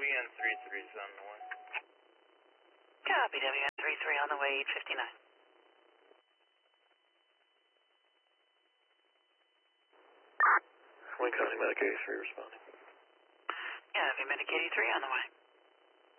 WN33 is on the way. Copy, WN33 on the way, 859. Wayne County Medic 83 responding. Yeah, Medic 83 on the way.